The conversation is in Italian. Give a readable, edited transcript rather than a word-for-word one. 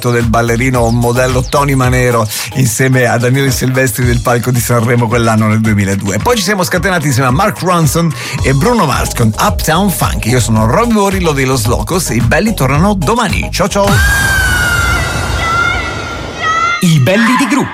del ballerino modello Tony Manero insieme a Daniele Silvestri del palco di Sanremo quell'anno nel 2002. Poi ci siamo scatenati insieme a Mark Ronson e Bruno Mars con Uptown Funk. Io sono Roby Morillo dei Los Locos e i belli tornano domani. Ciao ciao. I belli di gruppo.